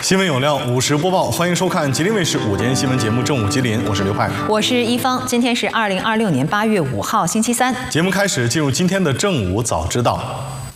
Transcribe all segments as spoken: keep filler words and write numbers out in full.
新闻有料，午时播报，欢迎收看吉林卫视午间新闻节目《正午吉林》，我是刘派， 我是一方。今天是二零二六年八月五号，星期三。 节目开始，进入今天的正午早知道。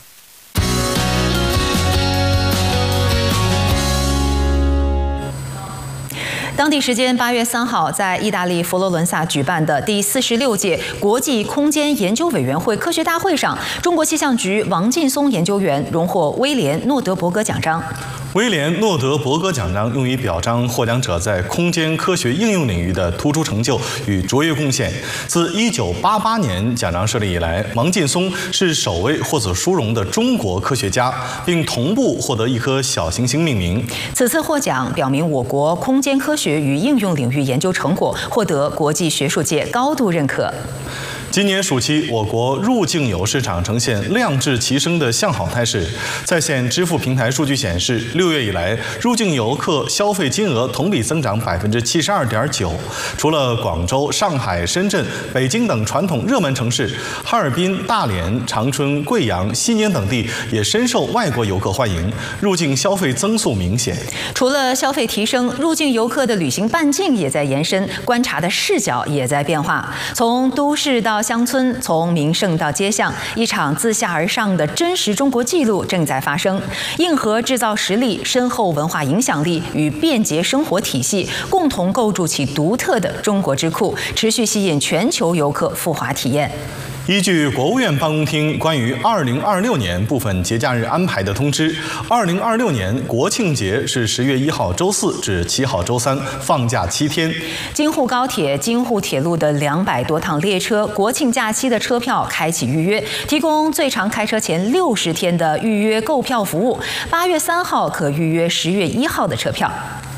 当地时间八月三号，在意大利佛罗伦萨举办的第四十六届国际空间研究委员会科学大会上，中国气象局王劲松研究员荣获威廉诺德伯格奖章。 威廉诺德伯格奖章用于表彰获奖者在空间科学应用领域的突出成就与卓越贡献。自一九八八年奖章设立以来，王劲松是首位获此殊荣的中国科学家，并同步获得一颗小行星命名。 此次获奖表明我国空间科学与应用领域研究成果获得国际学术界高度认可。 今年暑期，我国入境游市场呈现量质齐升的向好态势。在线支付平台数据显示，六月以来，入境游客消费金额同比增长百分之七十二点九。除了广州、上海、深圳、北京等传统热门城市，哈尔滨、大连、长春、贵阳、西宁等地也深受外国游客欢迎，入境消费增速明显。 除了消费提升，入境游客的旅行半径也在延伸，观察的视角也在变化。从都市到乡村，从名胜到街巷，一场自下而上的真实中国纪录正在发生。硬核制造实力、深厚文化影响力与便捷生活体系，共同构筑起独特的中国之库，持续吸引全球游客赴华体验。 依据国务院办公厅关于二零二六年部分节假日安排的通知，二零二六年国庆节是十月一号周四至七号周三，放假七天。 京沪高铁、京沪铁路的两百多趟列车国庆假期的车票开启预约，提供最长开车前六十天的预约购票服务。八月三号可预约十月一号的车票。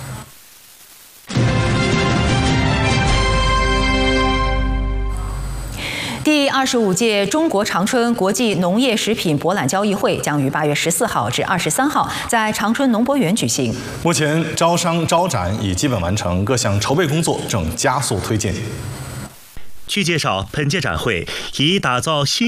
第二十五届中国长春国际农业食品博览交易会将于八月十四号至二十三号在长春农博园举行。 目前招商招展已基本完成，各项筹备工作正加速推进。 据介绍，本届展会以打造新